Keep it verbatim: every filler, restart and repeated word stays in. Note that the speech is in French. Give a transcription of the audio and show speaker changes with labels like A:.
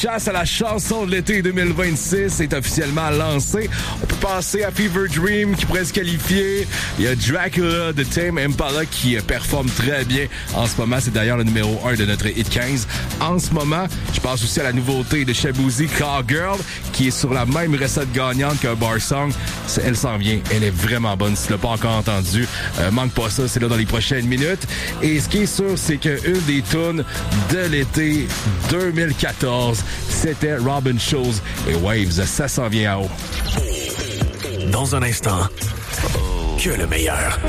A: Chasse à la chanson de l'été deux mille vingt-six est officiellement lancée. On peut passer à Fever Dream qui pourrait se qualifier. Il y a Dracula de Tame Impala qui performe très bien en ce moment. C'est d'ailleurs le numéro un de notre Hit quinze. En ce moment, je passe aussi à la nouveauté de Shaboozey, Cowgirl, qui est sur la même recette gagnante qu'un bar song. Elle s'en vient. Elle est vraiment bonne. Si tu l'as pas encore entendu, euh, manque pas ça. C'est là dans les prochaines minutes. Et ce qui est sûr, c'est qu'une des tunes de l'été deux mille quatorze, c'était Robin Schulz et Waves. Ça s'en vient à haut.
B: Dans un instant, que le meilleur.